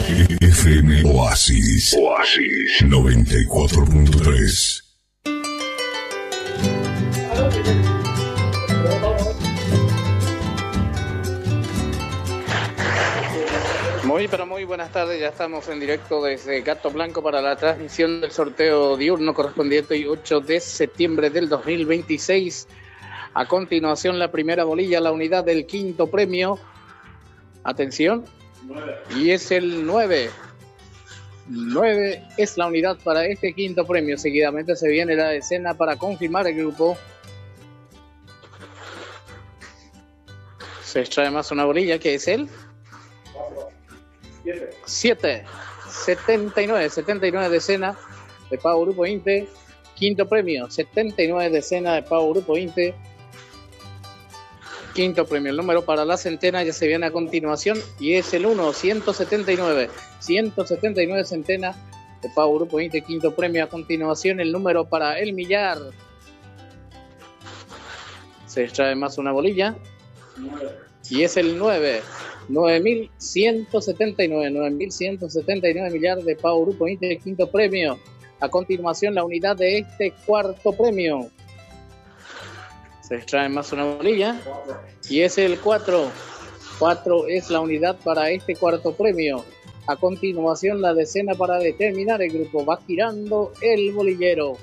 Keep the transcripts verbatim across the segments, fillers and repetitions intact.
F M Oasis. Oasis noventa y cuatro punto tres. Muy, pero muy buenas tardes, ya estamos en directo desde Gato Blanco para la transmisión del sorteo diurno correspondiente al ocho de septiembre del dos mil veintiséis. A continuación, la primera bolilla, la unidad del quinto premio. Atención. nueve. Y es el nueve. nueve es la unidad para este quinto premio. Seguidamente se viene la decena para confirmar el grupo. Se extrae más una bolilla, que es el siete. setenta y nueve. setenta y nueve decena de Pago Grupo Inte. Quinto premio, setenta y nueve decena de Pago Grupo Inte. Quinto premio, el número para la centena ya se viene a continuación y es el uno, ciento setenta y nueve. ciento setenta y nueve centena de Pago Grupo Inte. Quinto premio, a continuación el número para el millar. Se extrae más una bolilla. Y es el nueve. nueve mil ciento setenta y nueve. nueve mil ciento setenta y nueve millar de Pago Grupo Inte. Quinto premio. A continuación la unidad de este cuarto premio. Se extrae más una bolilla. Y es el cuatro. cuatro es la unidad para este cuarto premio. A continuación la decena para determinar el grupo. Va girando el bolillero.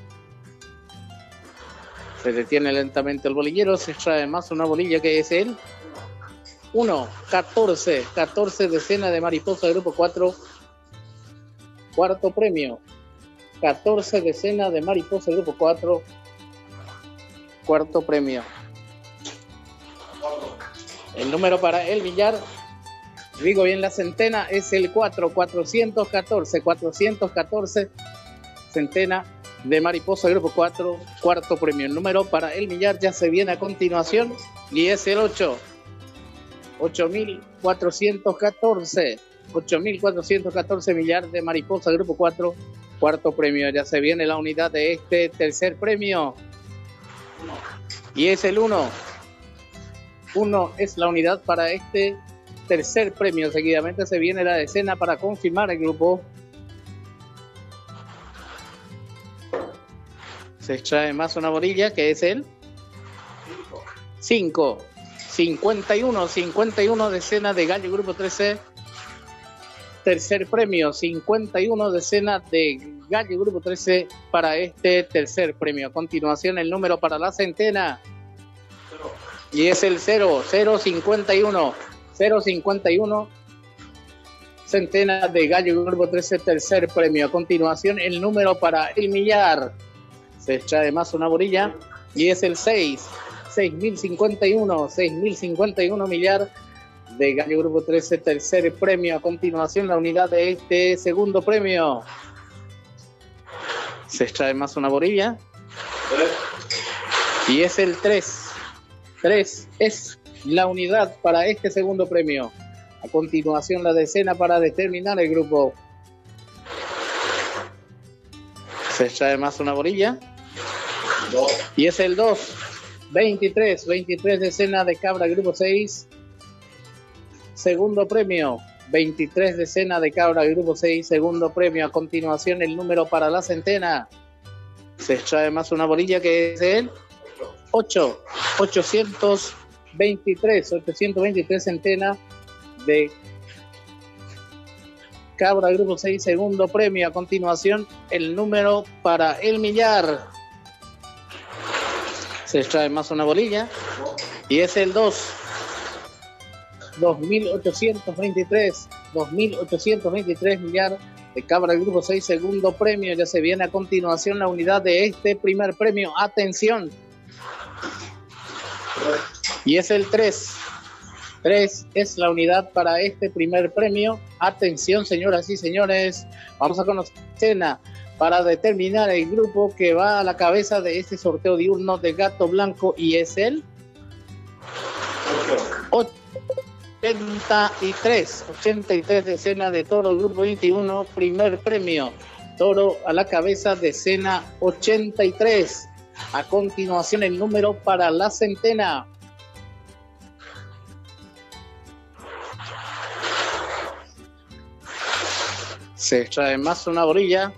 Se detiene lentamente el bolillero. Se extrae más una bolilla, que es el uno. catorce. catorce decena de mariposa del grupo cuatro. Cuarto premio. catorce decena de mariposa del grupo cuatro. Cuarto premio. El número para el billar, digo bien la centena, es el cuatro. cuatrocientos catorce. cuatrocientos catorce centena de mariposa grupo cuatro. Cuarto premio. El número para el billar ya se viene a continuación y es el ocho. ocho mil cuatrocientos catorce. ocho mil cuatrocientos catorce millar de mariposa grupo cuatro. Cuarto premio. Ya se viene la unidad de este tercer premio. Y es el uno. uno es la unidad para este tercer premio. Seguidamente se viene la decena para confirmar el grupo. Se extrae más una bolilla, que es el cinco. cincuenta y uno. cincuenta y uno decena de Gallo Grupo trece. Tercer premio. cincuenta y uno decena de Gallo Grupo trece para este tercer premio. A continuación el número para la centena. Y es el cero. cero cincuenta y uno. cero cincuenta y uno centena de Gallo Grupo trece, tercer premio. A continuación el número para el millar. Se extrae más una bolilla. Y es el seis. seis mil cincuenta y uno. seis mil cincuenta y uno millar de Gallo Grupo trece, tercer premio. A continuación la unidad de este segundo premio. Se extrae más una bolilla. Y es el tres. tres es la unidad para este segundo premio. A continuación la decena para determinar el grupo. Se extrae más una bolilla. Y es el dos. veintitrés. veintitrés decena de Cabra Grupo seis. Segundo premio. veintitrés decena de Cabra Grupo seis. Segundo premio. A continuación el número para la centena. Se extrae más una bolilla, que es el ocho. ochocientos veintitrés. ochocientos veintitrés centena de Cabra Grupo seis. Segundo premio. A continuación el número para el millar. Se extrae más una bolilla. Y es el dos. dos mil ochocientos veintitrés. dos mil ochocientos veintitrés millar de Cabra Grupo seis. Segundo premio. Ya se viene a continuación la unidad de este primer premio. Atención. Y es el tres. tres es la unidad para este primer premio. Atención, señoras y señores. Vamos a conocer la escena para determinar el grupo que va a la cabeza de este sorteo diurno de Gato Blanco. Y es el ochenta y tres. ochenta y tres decena de Toro Grupo veintiuno. Primer premio. Toro a la cabeza, decena ochenta y tres. A continuación el número para la centena. Se extrae más una orilla.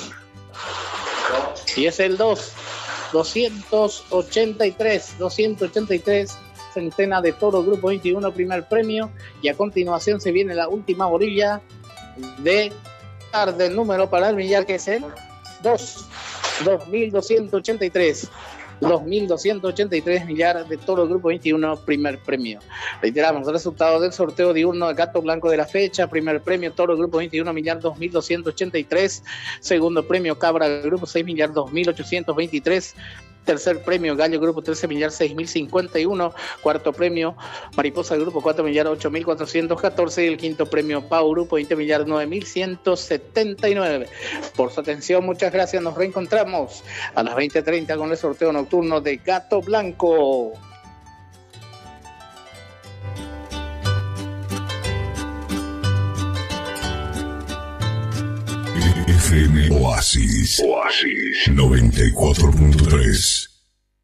Y es el dos. doscientos ochenta y tres. doscientos ochenta y tres. Centena de Toro Grupo veintiuno, primer premio. Y a continuación se viene la última orilla de del número para el millar, que es el dos. dos mil doscientos ochenta y tres. dos mil doscientos ochenta y tres millar de Toro Grupo veintiuno, primer premio. Reiteramos el resultado del sorteo diurno de Gato Blanco de la fecha. Primer premio Toro Grupo veintiuno, millar dos mil doscientos ochenta y tres. Segundo premio Cabra Grupo seis, millar dos mil ochocientos veintitrés. Tercer premio Gallo Grupo trece, millar seis mil cincuenta y uno. Cuarto premio Mariposa Grupo cuatro, millar ocho mil cuatrocientos catorce. Y el quinto premio Pau Grupo veinte, millar nueve mil ciento setenta y nueve. Por su atención, muchas gracias. Nos reencontramos a las veinte treinta con el sorteo nocturno de Gato Blanco. F M Oasis. Oasis noventa y cuatro punto tres.